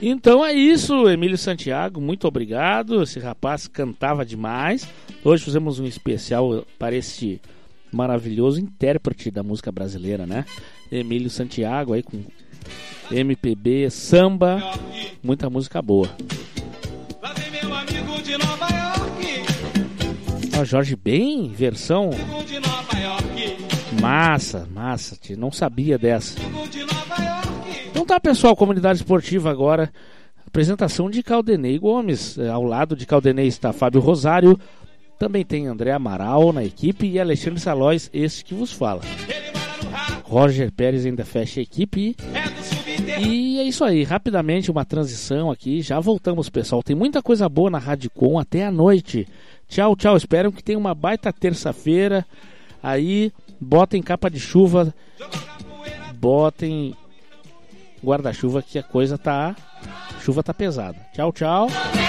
Então é isso, Emílio Santiago, muito obrigado. Esse rapaz cantava demais. Hoje fizemos um especial para esse maravilhoso intérprete da música brasileira, né? Emílio Santiago aí com MPB, samba, muita música boa. Lá vem meu amigo de Nova York. Ó, Jorge Ben, versão De Nova York. massa, não sabia dessa. De Nova York. Então tá, pessoal, comunidade esportiva agora. Apresentação de Caldenei Gomes. Ao lado de Caldenei está Fábio Rosário. Também tem André Amaral na equipe e Alexandre Salóis, esse que vos fala. Roger Pérez ainda fecha a equipe. E é isso aí, rapidamente uma transição aqui. Já voltamos, pessoal. Tem muita coisa boa na Radicom até a noite. Tchau, tchau. Espero que tenha uma baita terça-feira. Aí, botem capa de chuva. Botem guarda-chuva que a coisa tá... chuva tá pesada. Tchau, tchau.